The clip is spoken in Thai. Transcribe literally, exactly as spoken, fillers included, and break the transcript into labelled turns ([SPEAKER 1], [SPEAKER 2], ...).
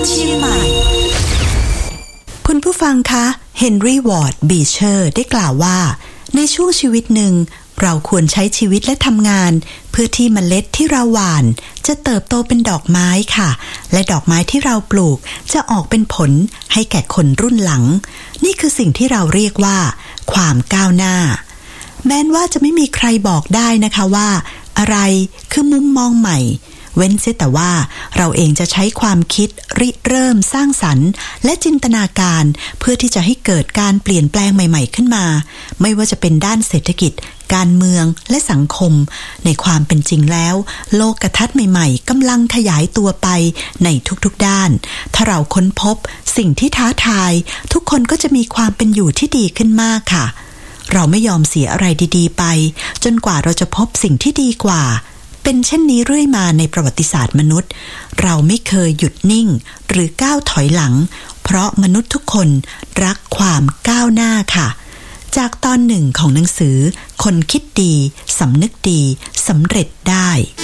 [SPEAKER 1] เชียงใหม่
[SPEAKER 2] คุณผู้ฟังคะเฮนรี่วอร์ดบีเชอร์ได้กล่าวว่าในช่วงชีวิตหนึ่งเราควรใช้ชีวิตและทำงานเพื่อที่เมล็ดที่เราหว่านจะเติบโตเป็นดอกไม้ค่ะและดอกไม้ที่เราปลูกจะออกเป็นผลให้แก่คนรุ่นหลังนี่คือสิ่งที่เราเรียกว่าความก้าวหน้าแม้ว่าจะไม่มีใครบอกได้นะคะว่าอะไรคือมุมมองใหม่เว้นเสียแต่ว่าเราเองจะใช้ความคิดริเริ่มสร้างสรรค์และจินตนาการเพื่อที่จะให้เกิดการเปลี่ยนแปลงใหม่ๆขึ้นมาไม่ว่าจะเป็นด้านเศรษฐกิจการเมืองและสังคมในความเป็นจริงแล้วโลกทัศน์ใหม่ๆกำลังขยายตัวไปในทุกๆด้านถ้าเราค้นพบสิ่งที่ท้าทายทุกคนก็จะมีความเป็นอยู่ที่ดีขึ้นมากค่ะเราไม่ยอมเสียอะไรดีๆไปจนกว่าเราจะพบสิ่งที่ดีกว่าเป็นเช่นนี้เรื่อยมาในประวัติศาสตร์มนุษย์เราไม่เคยหยุดนิ่งหรือก้าวถอยหลังเพราะมนุษย์ทุกคนรักความก้าวหน้าค่ะจากตอนหนึ่งของหนังสือคนคิดดีสำนึกดีสำเร็จได้